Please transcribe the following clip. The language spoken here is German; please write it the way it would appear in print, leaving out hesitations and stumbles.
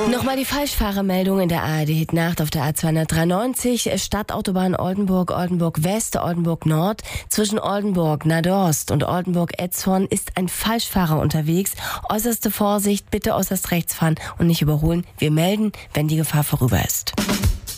Nochmal die Falschfahrermeldung in der ARD-Nacht auf der A293, Stadtautobahn Oldenburg, Oldenburg West, Oldenburg Nord. Zwischen Oldenburg Nadorst und Oldenburg Etzhorn ist ein Falschfahrer unterwegs. Äußerste Vorsicht, bitte äußerst rechts fahren und nicht überholen. Wir melden, wenn die Gefahr vorüber ist.